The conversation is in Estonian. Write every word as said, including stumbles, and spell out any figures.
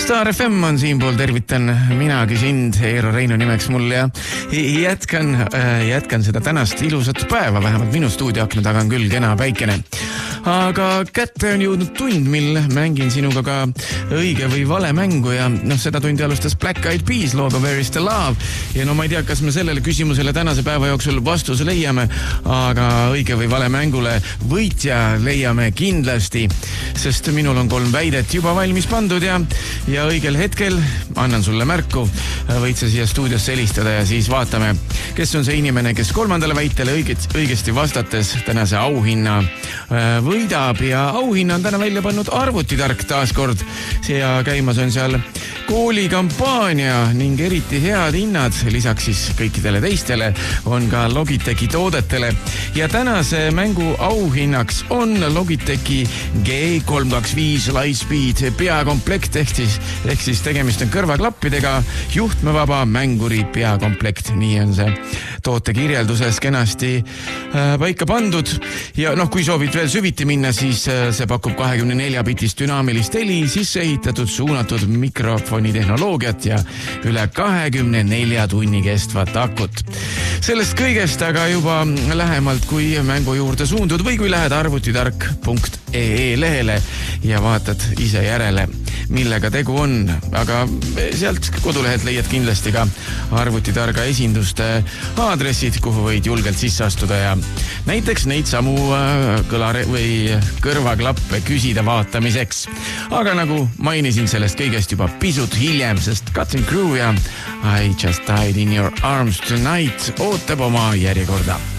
Star F M on siinpool, tervitan minagi sind Eero Reinu nimeks mul ja jätkan, jätkan seda tänast ilusat päeva, vähemalt minu stuudioakna taga on küll kena päikene. Aga kätte on jõudnud tund, mil mängin sinuga ka õige või vale mängu ja noh, seda tundi alustas Black Eyed Peas looga Where is the Love ja no ma ei tea, kas me sellele küsimusele tänase päeva jooksul vastuse leiame, aga õige või vale mängule võitja leiame kindlasti, sest minul on kolm väidet juba valmis pandud ja, ja õigel hetkel annan sulle märku, võid sa siia stuudiosse helistada ja siis vaatame, kes on see inimene, kes kolmandale väitele õiget, õigesti vastates tänase auhinna võidab ja auhinna on täna välja pannud arvutitark taaskord ja käimas on seal koolikampaania ning eriti head hinnad, lisaks siis kõikidele teistele on ka Logitechi toodetele ja tänase mängu auhinnaks on Logitechi G kolm kaks viis Lightspeed peakomplekt ehk siis, ehk siis tegemist on kõrvaklappidega, juhtmevaba mänguri peakomplekt, nii on see toote kirjelduses kenasti äh, paika pandud ja noh, kui soovid veel süviti minna, siis äh, see pakub kahekümne nelja bitist dünaamilist heli, sisse ehitatud suunatud mikrofoni tehnoloogiat ja üle kahekümne nelja tunni kestvat akut. Sellest kõigest aga juba lähemalt, kui mängu juurde suundud või kui lähed arvutitark punkt ee lehele ja vaatad ise järele, millega tegu on, aga sealt kodulehelt leiad kindlasti ka arvutitarga esinduste aadressid, kuhu võid julgelt sisse astuda ja näiteks neid samu kõlare või kõrvaklappe küsida vaatamiseks. Aga nagu mainisin sellest kõigest juba pisut hiljem, sest Cutting Crew ja I Just Died in Your Arms Tonight ootab oma järjekorda.